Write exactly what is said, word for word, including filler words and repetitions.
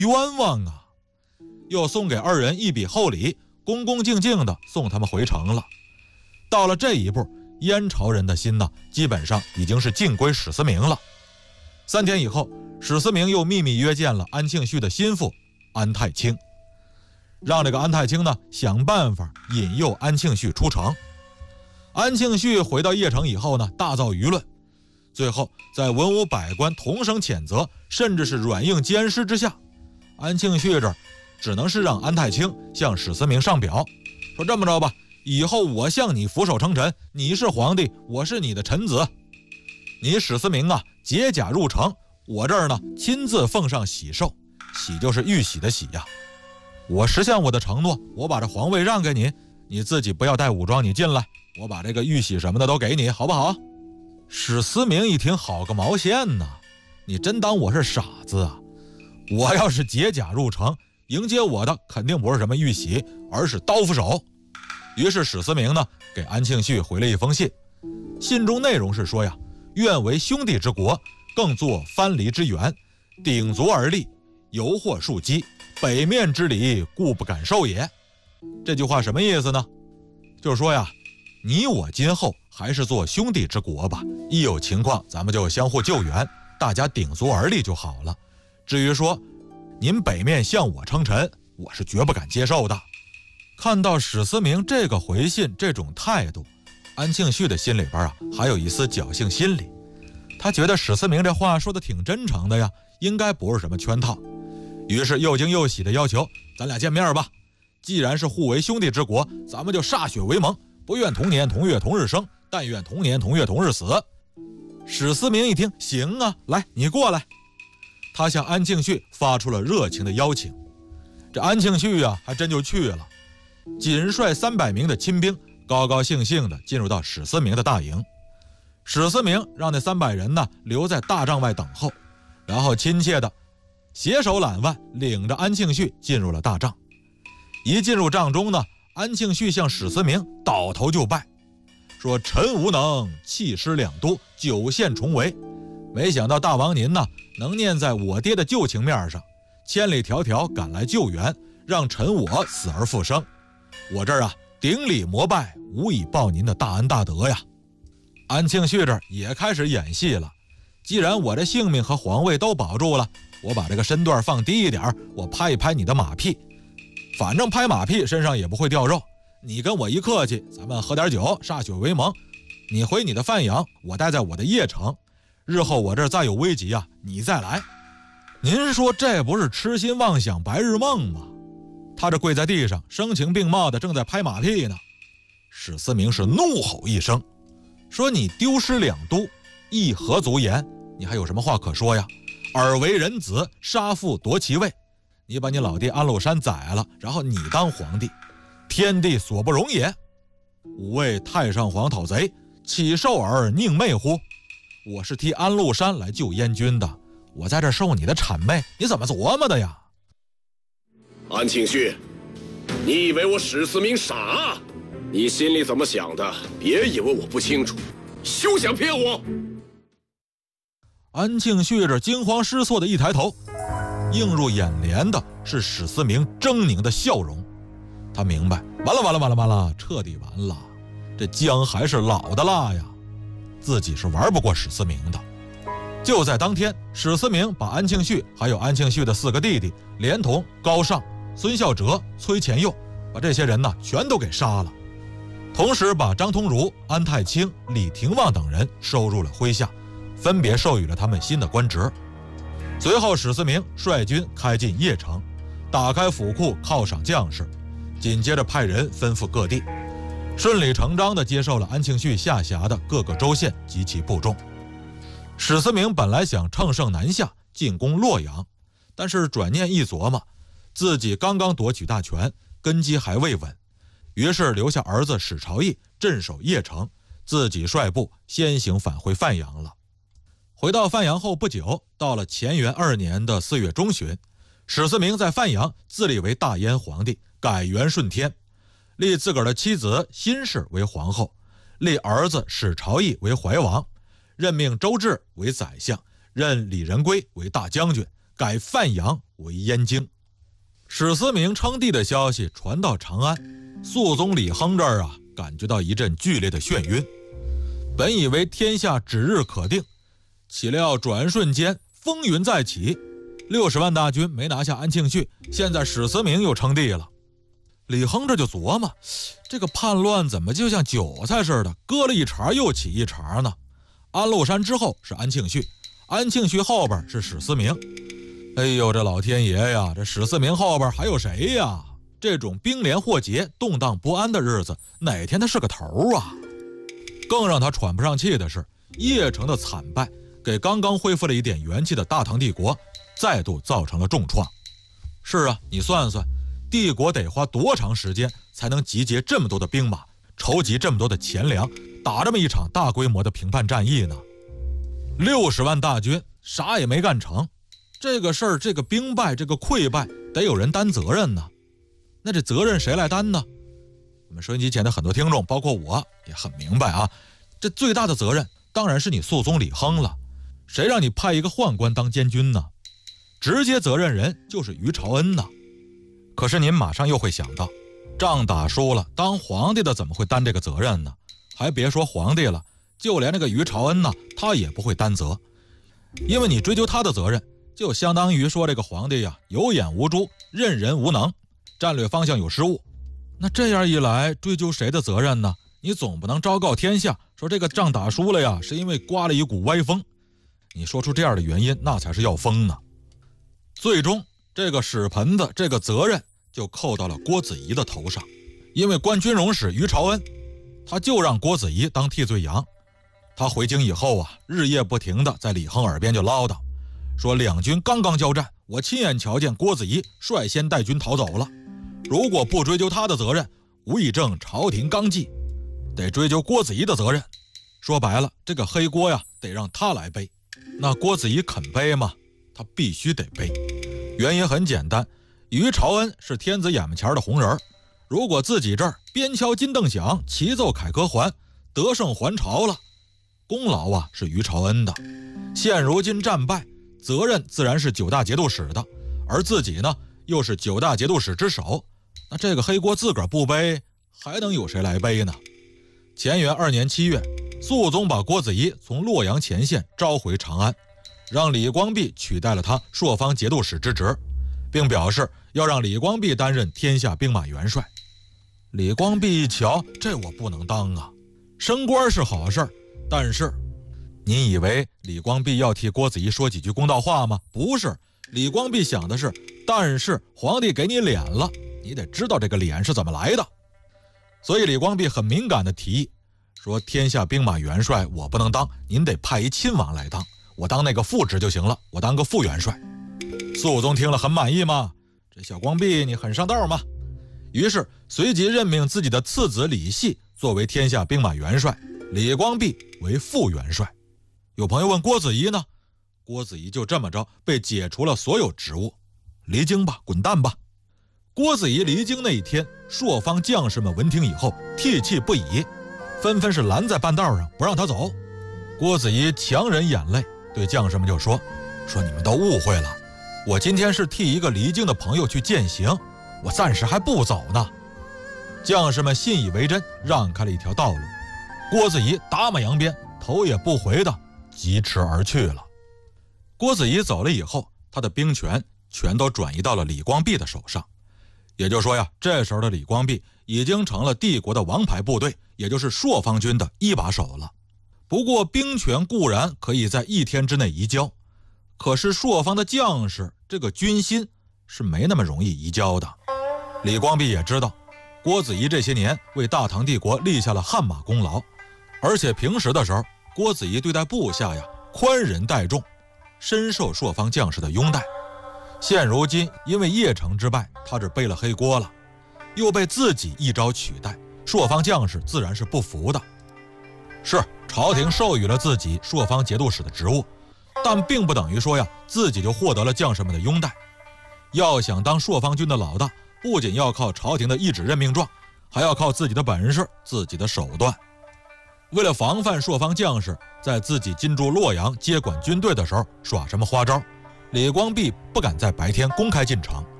冤枉啊！又送给二人一笔厚礼，恭恭敬敬地送他们回城了。到了这一步，燕朝人的心呢，基本上已经是尽归史思明了。三天以后，史思明又秘密约见了安庆绪的心腹安太清，让这个安太清呢想办法引诱安庆绪出城。安庆绪回到邺城以后呢，大造舆论，最后在文武百官同声谴责，甚至是软硬兼施之下，安庆绪这儿只能是让安太清向史思明上表，说这么着吧，以后我向你俯首称臣，你是皇帝，我是你的臣子。你史思明啊，解甲入城，我这儿呢亲自奉上喜寿，喜就是玉玺的喜呀、啊。我实现我的承诺，我把这皇位让给你，你自己不要带武装，你进来，我把这个玉玺什么的都给你，好不好？史思明一听，好个毛线呢！你真当我是傻子啊？我要是解甲入城，迎接我的肯定不是什么玉玺，而是刀斧手。于是史思明呢，给安庆绪回了一封信，信中内容是说呀，愿为兄弟之国，更作藩篱之援，鼎足而立，犹获庶几，北面之礼，故不敢受也。这句话什么意思呢？就是说呀，你我今后还是做兄弟之国吧，一有情况咱们就相互救援，大家鼎足而立就好了。至于说您北面向我称臣，我是绝不敢接受的。看到史思明这个回信，这种态度，安庆绪的心里边啊还有一丝侥幸心理，他觉得史思明这话说的挺真诚的呀，应该不是什么圈套。于是又惊又喜的要求，咱俩见面吧，既然是互为兄弟之国，咱们就歃血为盟，不愿同年同月同日生，但愿同年同月同日死。史思明一听，行啊，来，你过来。他向安庆绪发出了热情的邀请。这安庆绪啊还真就去了，仅率三百名的亲兵，高高兴兴地进入到史思明的大营。史思明让那三百人呢留在大帐外等候，然后亲切地携手揽腕，领着安庆绪进入了大帐。一进入帐中呢，安庆绪向史思明倒头就拜，说臣无能，弃师两都，久陷重围。没想到大王您呢，能念在我爹的旧情面上，千里迢迢赶来救援，让臣我死而复生。我这儿啊，顶礼膜拜，无以报您的大恩大德呀。安庆绪这儿也开始演戏了。既然我这性命和皇位都保住了，我把这个身段放低一点，我拍一拍你的马屁，反正拍马屁身上也不会掉肉。你跟我一客气，咱们喝点酒，歃血为盟。你回你的范阳，我待在我的邺城。日后我这儿再有危急啊，你再来。您说这不是痴心妄想白日梦吗？他这跪在地上，声情并茂的正在拍马屁呢。史思明是怒吼一声，说你丢失两都，亦何足言？你还有什么话可说呀？尔为人子，杀父夺其位，你把你老爹安禄山宰了，然后你当皇帝，天地所不容也。吾为太上皇讨贼，岂受尔宁昧乎？我是替安禄山来救燕军的，我在这受你的谄媚，你怎么琢磨的呀？ 安庆绪，你以为我史思明傻？你心里怎么想的？别以为我不清楚，休想骗我！ 安庆绪这惊慌失措的一抬头，映入眼帘的是史思明狰狞的笑容。他明白，完了完了完了完了，彻底完了，这姜还是老的辣呀，自己是玩不过史思明的。就在当天，史思明把安庆绪还有安庆绪的四个弟弟，连同高尚、孙孝哲、崔乾佑，把这些人呢全都给杀了，同时把张通儒、安太清、李廷旺等人收入了麾下，分别授予了他们新的官职。随后史思明率军开进邺城，打开府库犒赏将士，紧接着派人吩咐各地，顺理成章地接受了安庆绪下辖的各个州县及其部众。史思明本来想乘胜南下进攻洛阳，但是转念一琢磨，自己刚刚夺取大权，根基还未稳，于是留下儿子史朝义镇守邺城，自己率部先行返回范阳了。回到范阳后不久，到了乾元二年的四月中旬，史思明在范阳自立为大燕皇帝，改元顺天，立自个儿的妻子辛氏为皇后，立儿子史朝义为怀王，任命周至为宰相，任李仁圭为大将军， 改范阳为燕京。史思明称帝的消息传到长安，肃宗李亨这儿啊，感觉到一阵剧烈的眩晕。本以为天下指日可定，岂料转瞬间风云再起，六十万大军没拿下安庆绪，现在史思明又称帝了。李亨这就琢磨，这个叛乱怎么就像韭菜似的，割了一茬又起一茬呢？安禄山之后是安庆绪，安庆绪后边是史思明。哎呦，这老天爷呀，这史思明后边还有谁呀？这种兵连祸结、动荡不安的日子，哪天他是个头啊？更让他喘不上气的是，邺城的惨败给刚刚恢复了一点元气的大唐帝国再度造成了重创。是啊，你算算，帝国得花多长时间才能集结这么多的兵马，筹集这么多的钱粮，打这么一场大规模的平叛战役呢？六十万大军啥也没干成，这个事儿，这个兵败，这个溃败，得有人担责任呢。那这责任谁来担呢？我们收音机前的很多听众，包括我也很明白啊，这最大的责任当然是你肃宗李亨了。谁让你派一个宦官当监军呢？直接责任人就是于朝恩呢。可是您马上又会想到，仗打输了，当皇帝的怎么会担这个责任呢？还别说皇帝了，就连那个于朝恩呢，他也不会担责。因为你追究他的责任，就相当于说这个皇帝呀有眼无珠，任人无能，战略方向有失误。那这样一来，追究谁的责任呢？你总不能昭告天下说这个仗打输了呀，是因为刮了一股歪风。你说出这样的原因，那才是要疯呢。最终这个屎盆子，这个责任就扣到了郭子仪的头上。因为官军容使于朝恩，他就让郭子仪当替罪羊。他回京以后啊，日夜不停地在李亨耳边就唠叨，说两军刚刚交战，我亲眼瞧见郭子仪率先带军逃走了。如果不追究他的责任，无以正朝廷纲纪，得追究郭子仪的责任。说白了，这个黑锅呀，得让他来背。那郭子仪肯背吗？他必须得背。原因很简单，于朝恩是天子眼门前的红人，如果自己这儿边敲金凳响，齐奏凯歌还，得胜还朝了，功劳啊是于朝恩的。现如今战败，责任自然是九大节度使的，而自己呢又是九大节度使之首，那这个黑锅自个儿不背，还能有谁来背呢？乾元二年七月，肃宗把郭子仪从洛阳前线召回长安，让李光弼取代了他朔方节度使之职，并表示要让李光弼担任天下兵马元帅。李光弼一瞧，这我不能当啊！升官是好事，但是您以为李光弼要替郭子仪说几句公道话吗？不是，李光弼想的是，但是皇帝给你脸了，你得知道这个脸是怎么来的。所以李光弼很敏感地提议说，天下兵马元帅我不能当，您得派一亲王来当，我当那个副职就行了，我当个副元帅。肃宗听了很满意嘛，这小光弼你很上道嘛。于是随即任命自己的次子李系作为天下兵马元帅，李光弼为副元帅。有朋友问郭子仪呢，郭子仪就这么着被解除了所有职务，离京吧，滚蛋吧。郭子仪离京那一天，朔方将士们闻听以后涕泣不已，纷纷是拦在半道上不让他走。郭子仪强忍眼泪对将士们就说说你们都误会了，我今天是替一个离京的朋友去践行，我暂时还不走呢。将士们信以为真，让开了一条道路。郭子仪打马扬鞭，头也不回的疾驰而去了。郭子仪走了以后，他的兵权全都转移到了李光弼的手上。也就是说呀，这时候的李光弼已经成了帝国的王牌部队，也就是朔方军的一把手了。不过兵权固然可以在一天之内移交，可是朔方的将士这个军心是没那么容易移交的。李光弼也知道，郭子仪这些年为大唐帝国立下了汗马功劳，而且平时的时候，郭子仪对待部下呀宽仁待众，深受朔方将士的拥戴。现如今因为邺城之败，他这背了黑锅了，又被自己一招取代，朔方将士自然是不服的。是朝廷授予了自己朔方节度使的职务，但并不等于说呀自己就获得了将士们的拥戴。要想当朔方军的老大，不仅要靠朝廷的一纸任命状，还要靠自己的本事，自己的手段。为了防范朔方将士在自己进驻洛阳接管军队的时候耍什么花招， 李光弼不敢在白天公开进城，